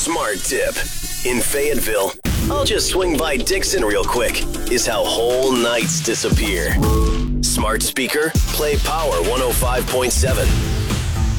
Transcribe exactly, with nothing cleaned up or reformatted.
Smart tip. In Fayetteville, I'll just swing by Dixon real quick, is how whole nights disappear. Smart speaker, play Power one oh five point seven.